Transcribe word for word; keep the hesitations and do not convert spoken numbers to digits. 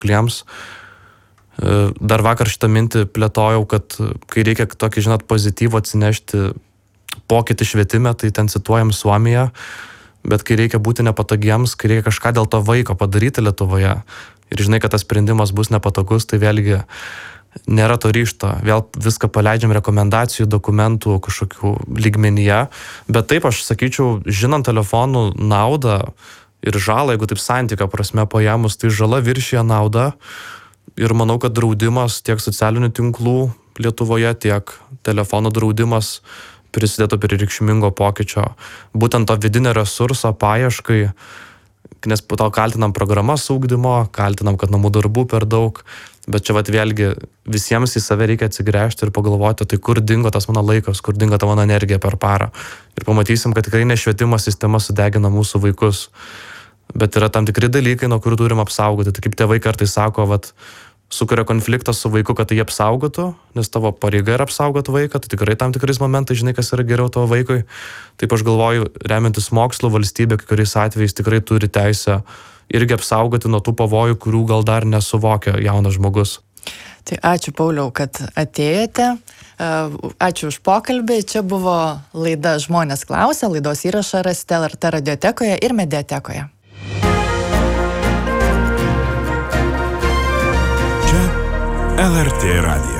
paaugliams. Dar vakar šitą mintį plėtojau, kad kai reikia tokį, žinot, pozityvų atsinešti pokytį švietime, tai ten cituojam Suomiją, bet kai reikia būti nepatogiems, kai reikia kažką dėl to vaiko padaryti Lietuvoje ir žinai, kad tas sprendimas bus nepatogus, tai vėlgi nėra to ryžto. Vėl viską paleidžiam rekomendacijų, dokumentų kažkokių lygmenyje, bet taip aš sakyčiau, žinant telefonų naudą ir žalą, jeigu taip santykio prasme paėmus, tai žala viršija naudą. Ir manau, kad draudimas tiek socialinių tinklų Lietuvoje, tiek telefonų draudimas prisidėtų prie reikšmingo pokyčio. Būtent to vidinio resurso paieškai, nes po to kaltinam programas ugdymo, kaltinam, kad namų darbų per daug, bet čia vat vėlgi visiems į save reikia atsigręžti ir pagalvoti, tai kur dingo tas mano laikas, kur dingo ta mano energija per parą. Ir pamatysim, kad tikrai ne švietimo sistema sudegina mūsų vaikus, bet yra tam tikri dalykai, nuo kurių turim apsaugoti. Tai kaip tėvai kartais sako, vat, sukuria konfliktą su vaiku, kad tai jie apsaugotų, nes tavo pareiga yra apsaugoti vaiką, tai tikrai tam tikrais momentais žinai, kas yra geriau tavo vaikui. Taip aš galvoju, remiantis mokslu, valstybė, kai kuriais atvejais tikrai turi teisę irgi apsaugoti nuo tų pavojų, kurių gal dar nesuvokia jaunas žmogus. Tai ačiū, Pauliau, kad atėjote. Ačiū už pokalbį. Čia buvo laida Žmonės klausia. Laidos įrašą rasite L R T radiotekoje ir mediatekoje. Čia L R T radijas.